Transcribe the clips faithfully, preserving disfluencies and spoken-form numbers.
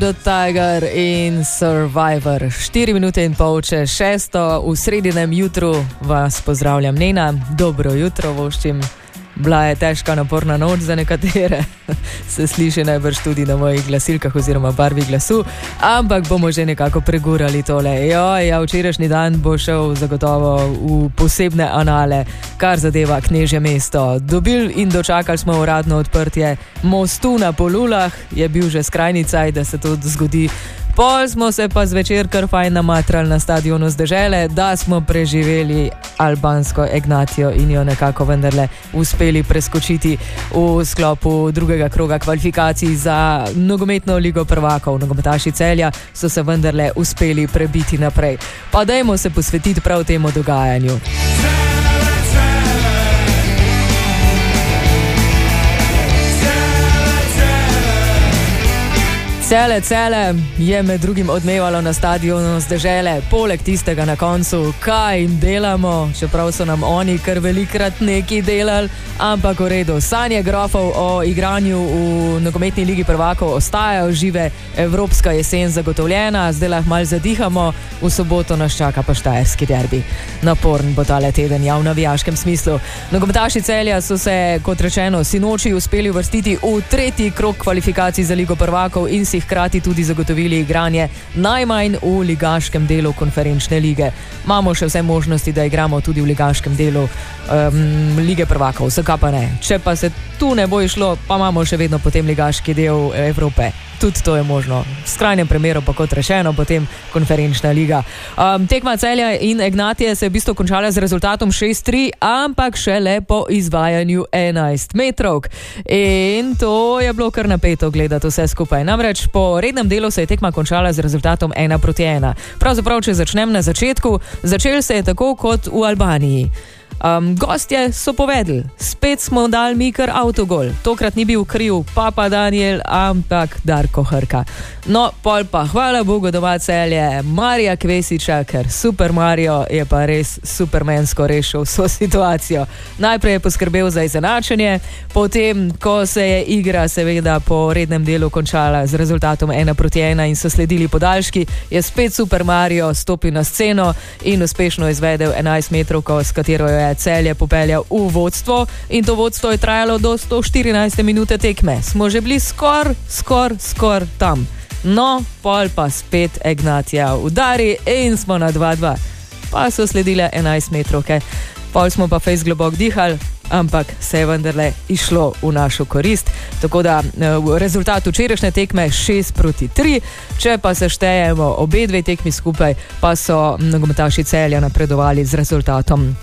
The Tiger in Survivor. štiri minute in pol čez šesto v sredinem jutru vas pozdravljam, Nena. Dobro jutro voščim. Bila je težka, naporna noč za nekatere. Se sliši najbrž tudi na mojih glasilkah oziroma barvi glasu, ampak bomo že nekako pregurali tole. Jo, ja, včerajšnji dan bo šel zagotovo v posebne anale, kar zadeva Knežje mesto. Dobil in dočakali smo uradno odprtje mostu na Polulah, je bil že skrajni cajt, da se to zgodi. Pol smo se pa zvečer kar fajn namatrali na stadionu z dežele, da smo preživeli albansko Ignatijo in jo nekako vendarle uspeli preskočiti v sklopu drugega kroga kvalifikacij za nogometno ligo prvakov. Nogometaši Celja so se vendarle uspeli prebiti naprej. Pa dajmo se posvetiti prav temu dogajanju. Cele, cele je med drugim odmevalo na stadionu z dežele, poleg tistega na koncu, kaj jim delamo, čeprav so nam oni kar velikrat nekaj delali, ampak v redu. Sanje grofov o igranju v nogometni ligi prvakov ostajajo žive, evropska jesen zagotovljena, zdaj lahko malo zadihamo, v soboto nas čaka pa štajerski derbi. Naporn bo tale teden, ja, v navijaškem smislu. Nogometaši Celja so se, kot rečeno, sinoči uspeli uvrstiti v tretji krog kvalifikacij za ligo prvakov in si hkrati tudi zagotovili igranje najmanj v ligaškem delu konferenčne lige. Imamo še vse možnosti, da igramo tudi v ligaškem delu um, lige prvakov, vsaka pa ne. Če pa se tu ne bo išlo, pa imamo še vedno potem ligaški del Evrope. Tudi to je možno. V skrajnem primeru pa kot rečeno, potem konferenčna liga. Um, tekma Celja in Ignatije se je v bistvu končala z rezultatom šest tri, ampak šele po izvajanju enajst metrovk. In to je bilo kar napeto gledati vse skupaj. Namreč po rednem delu se je tekma končala z rezultatom ena proti ena. Pravzaprav, če začnem na začetku, začel se je tako kot v Albaniji. Um, gostje so povedali, spet smo dali mi kar avtogol. Tokrat ni bil kriv Papa Daniel, ampak Darko Hrka. No, pol pa hvala Bogu doma Celje Marija Kvesiča, ker Super Mario je pa res supermensko rešil vso situacijo. Najprej je poskrbel za izenačenje, potem, ko se je igra seveda po rednem delu končala z rezultatom ena proti ena in so sledili podaljški, je spet Super Mario stopil na sceno in uspešno izvedel enajst metrovko, s katero je Celje popeljal v vodstvo in to vodstvo je trajalo do sto štirinajste minute tekme. Smo že bili skor, skor, skor tam. No, pol pa spet Ignatija udari in smo na dva dva. Pa so sledile enajst metrovke. Pol smo pa fejs globok dihali, ampak se je vendarle išlo v našo korist. Tako da rezultat včerajšnje tekme šest proti tri, če pa se štejemo obe dve tekmi skupaj, pa so nogometaši Celja napredovali z rezultatom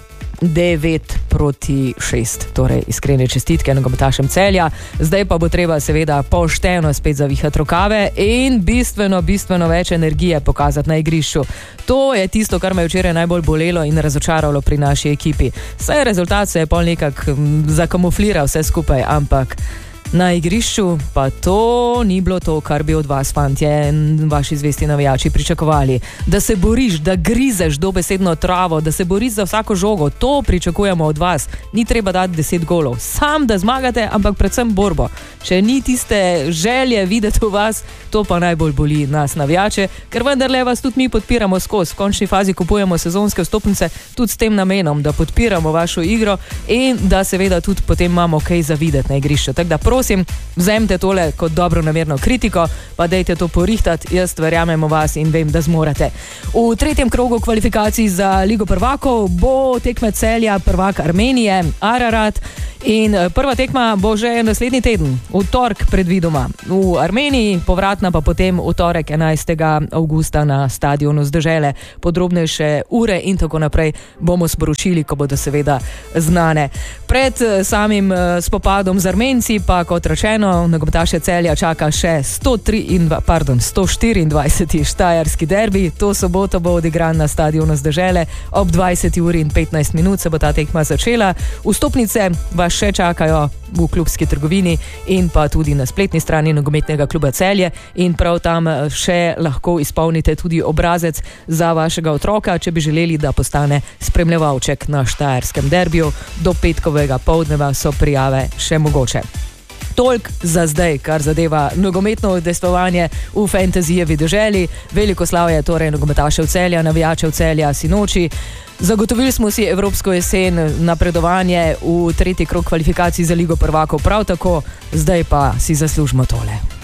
devet proti šest. Torej, iskrene čestitke nogometašem Celja. Zdaj pa bo treba seveda pošteno spet zavihati rokave in bistveno, bistveno več energije pokazati na igrišču. To je tisto, kar me je včeraj najbolj bolelo in razočaralo pri naši ekipi. Saj rezultat se je pol nekako zakamufliral vse skupaj, ampak na igrišču pa to ni bilo to, kar bi od vas, fantje, in vaši zvesti navijači pričakovali. Da se boriš, da grizeš dobesedno travo, da se boriš za vsako žogo, to pričakujemo od vas. Ni treba dati deset golov, sam da zmagate, ampak predvsem borbo. Če ni tiste želje videti v vas, to pa najbolj boli nas navijače, ker vendarle vas tudi mi podpiramo skozi. V končni fazi kupujemo sezonske vstopnice tudi s tem namenom, da podpiramo vašo igro in da seveda tudi potem imamo kaj za videti na igrišču. Tako da prosim, vzemite tole kot dobronamerno kritiko, pa dejte to porihtati, jaz verjamem v vas in vem, da zmorete. V tretjem krogu kvalifikacij za Ligo prvakov bo tekme Celja prvak Armenije, Ararat, in prva tekma bo že naslednji teden, v torek predvidoma v Armeniji, povratna pa potem v torek enajstega avgusta na stadionu z dežele. Podrobnejše ure in tako naprej bomo sporočili, ko bodo seveda znane. Pred samim spopadom z Armenci pa, kot rečeno, nogometaše Celja čaka še sto štiriindvajseti štajerski derbi. To soboto bo odigran na stadionu z dežele. Ob dvajseti uri in petnajst minut se bo ta tekma začela. Vstopnice vas še čakajo v klubski trgovini in pa tudi na spletni strani nogometnega kluba Celje in prav tam še lahko izpolnite tudi obrazec za vašega otroka, če bi želeli, da postane spremljevalček na štajerskem derbiju. Do petkovega poldneva so prijave še mogoče. Tolk za zdaj, kar zadeva nogometno udejstvovanje v Fantasyjevi deželi. Veliko slavje torej nogometašev Celja, navijačev Celja sinoči. Zagotovili smo si evropsko jesen, napredovanje v tretji krog kvalifikacij za Ligo prvakov prav tako, zdaj pa si zaslužimo tole.